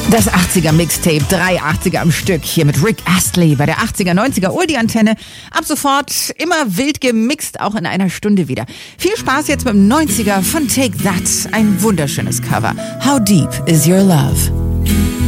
Das 80er Mixtape, 3 80er am Stück, hier mit Rick Astley bei der 80er, 90er Oldie-Antenne. Ab sofort immer wild gemixt, auch in einer Stunde wieder. Viel Spaß jetzt mit dem 90er von Take That. Ein wunderschönes Cover. How Deep Is Your Love?